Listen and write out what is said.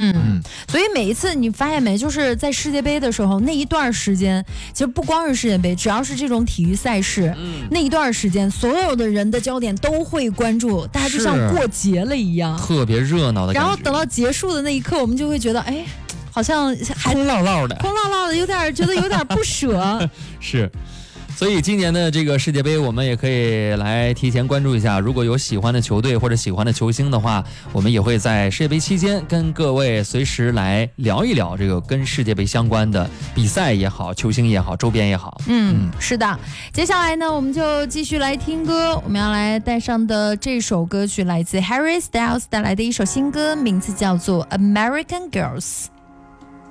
所以每一次你发现没，就是在世界杯的时候那一段时间，其实不光是世界杯，只要是这种体育赛事，那一段时间所有的人的焦点都会关注，大家就像过节了一样， 特别热闹的感觉。 然后等到结束的那一刻，我们就会觉得，哎，好像还空落落的， 有点觉得有点不舍。 是。所以今年的这个世界杯，我们也可以来提前关注一下。如果有喜欢的球队或者喜欢的球星的话，我们也会在世界杯期间跟各位随时来聊一聊这个跟世界杯相关的比赛也好，球星也好，周边也好。 是的。接下来呢，我们就继续来听歌。我们要来带上的这首歌曲来自 Harry Styles 带来的一首新歌，名字叫做《American Girls》。